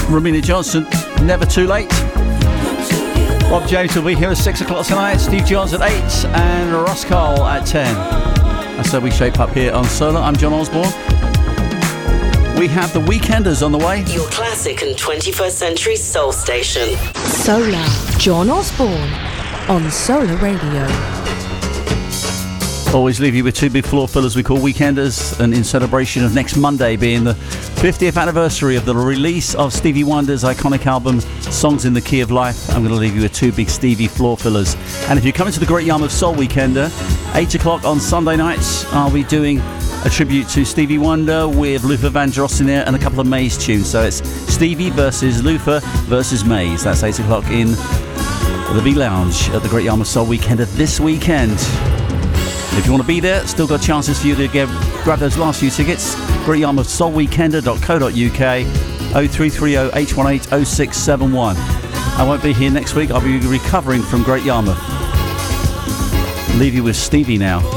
Romina Johnson, Never Too Late. Rob James will be here at 6 o'clock tonight, Steve Johns at 8 and Ross Cole at 10. That's how we shape up here on Solar. I'm John Osborne. We have the Weekenders on the way. Your classic and 21st century soul station. Solar, John Osborne on Solar Radio. Always leave you with two big floor fillers we call Weekenders, and in celebration of next Monday being the 50th anniversary of the release of Stevie Wonder's iconic album Songs in the Key of Life, I'm going to leave you with two big Stevie floor fillers. And if you're coming to the Great Yarmouth Soul Weekender, 8 o'clock on Sunday nights, I'll be doing a tribute to Stevie Wonder with Luther Vandross in there and a couple of Maze tunes. So it's Stevie versus Luther versus Maze. That's 8 o'clock in the V Lounge at the Great Yarmouth Soul Weekender this weekend. If you want to be there, still got chances for you to grab those last few tickets. greatyarmouthsoulweekender.co.uk 0330 818 0671. I won't be here next week. I'll be recovering from Great Yarmouth. Leave you with Stevie now.